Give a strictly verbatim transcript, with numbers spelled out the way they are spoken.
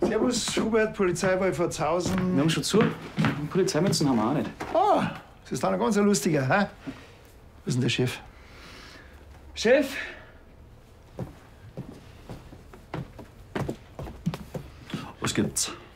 Servus, Hubert, Polizeiwahl Pforzhausen. Wir haben schon zu. Polizeimützen haben wir auch nicht. Ah, das ist dann ein ganz lustiger, hä? Wo ist denn der Chef? Chef! Was gibt's?